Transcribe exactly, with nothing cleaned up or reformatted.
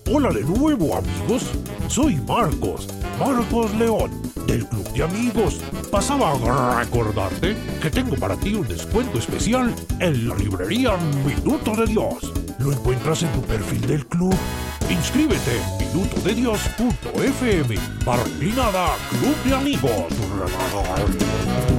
Hola de nuevo, amigos. Soy Marcos, Marcos León, del Club de Amigos. Pasaba a recordarte que tengo para ti un descuento especial en la librería Minuto de Dios. Lo encuentras en tu perfil del club. Inscríbete en minuto de dios punto f m. Barra inclinada Club de Amigos.